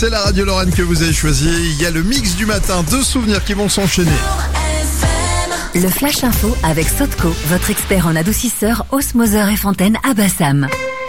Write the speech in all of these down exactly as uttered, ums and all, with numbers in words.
C'est la radio Lorraine que vous avez choisie. Il y a le mix du matin, deux souvenirs qui vont s'enchaîner. Le Flash Info avec Sotco, votre expert en adoucisseur, osmoseur et fontaine à Bassam.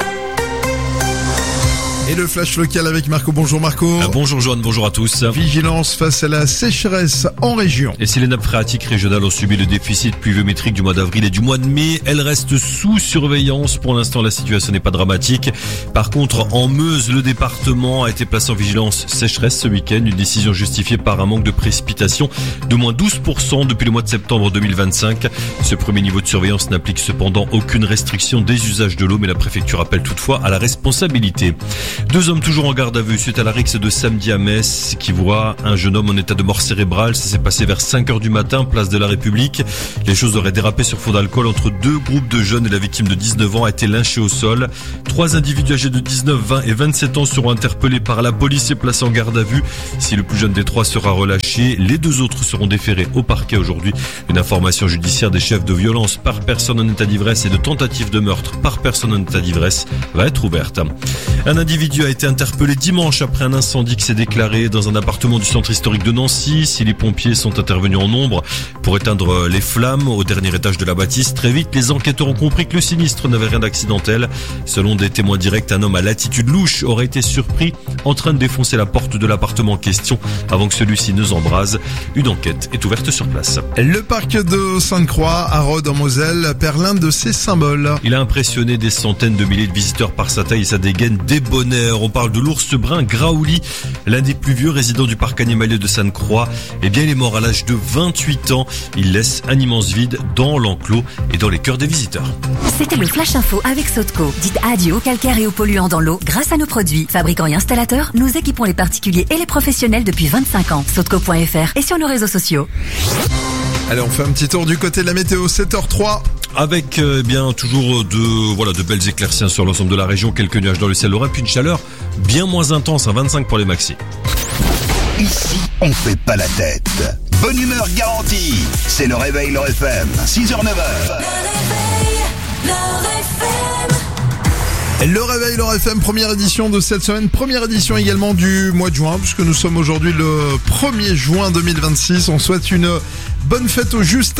Et le flash local avec Marco. Bonjour Marco. Ah, bonjour Joanne, bonjour à tous. Vigilance face à la sécheresse en région. Et si les nappes phréatiques régionales ont subi le déficit pluviométrique du mois d'avril et du mois de mai, elles restent sous surveillance. Pour l'instant, la situation n'est pas dramatique. Par contre, en Meuse, le département a été placé en vigilance sécheresse ce week-end. Une décision justifiée par un manque de précipitations de moins douze pour cent depuis le mois de septembre deux mille vingt-cinq. Ce premier niveau de surveillance n'applique cependant aucune restriction des usages de l'eau, mais la préfecture appelle toutefois à la responsabilité. Deux hommes toujours en garde à vue suite à la rixe de samedi à Metz qui voit un jeune homme en état de mort cérébrale. Ça s'est passé vers cinq heures du matin, place de la République. Les choses auraient dérapé sur fond d'alcool entre deux groupes de jeunes et la victime de dix-neuf ans a été lynchée au sol. Trois individus âgés de dix-neuf, vingt et vingt-sept ans seront interpellés par la police et placés en garde à vue. Si le plus jeune des trois sera relâché, les deux autres seront déférés au parquet aujourd'hui. Une information judiciaire des chefs de violence par personne en état d'ivresse et de tentative de meurtre par personne en état d'ivresse va être ouverte. Un individu a été interpellé dimanche après un incendie qui s'est déclaré dans un appartement du centre historique de Nancy. Si les pompiers sont intervenus en nombre pour éteindre les flammes au dernier étage de la bâtisse, très vite les enquêteurs ont compris que le sinistre n'avait rien d'accidentel. Selon des témoins directs, un homme à l'attitude louche aurait été surpris en train de défoncer la porte de l'appartement en question avant que celui-ci ne s'embrase. Une enquête est ouverte sur place. Le parc de Sainte-Croix à Rhodes en Moselle perd l'un de ses symboles. Il a impressionné des centaines de milliers de visiteurs par sa taille et sa dégaine débonnaire. On parle de l'ours brun Graouli, l'un des plus vieux résidents du parc animalier de Sainte-Croix. Eh bien, il est mort à l'âge de vingt-huit ans. Il laisse un immense vide dans l'enclos et dans les cœurs des visiteurs. C'était le Flash Info avec Sotco. Dites adieu aux calcaires et aux polluants dans l'eau grâce à nos produits. Fabricants et installateurs, nous équipons les particuliers et les professionnels depuis vingt-cinq ans. Sotco point F R et sur nos réseaux sociaux. Allez, on fait un petit tour du côté de la météo, sept heures trois. Avec euh, bien toujours de voilà de belles éclaircies sur l'ensemble de la région, quelques nuages dans le ciel lorrain, puis une chaleur bien moins intense, à vingt-cinq pour les maxi. Ici, on fait pas la tête. Bonne humeur garantie. C'est le réveil Lor F M, six heures neuf heures. Le réveil Lor F M, première édition de cette semaine, première édition également du mois de juin, puisque nous sommes aujourd'hui le premier juin deux mille vingt-six. On souhaite une bonne fête au Justin.